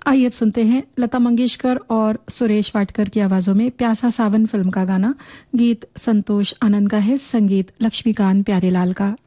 आइए अब सुनते हैं लता मंगेशकर और सुरेश वाडकर की आवाजों में प्यासा सावन फिल्म का गाना। गीत संतोष आनंद का है, संगीत लक्ष्मीकांत प्यारेलाल का।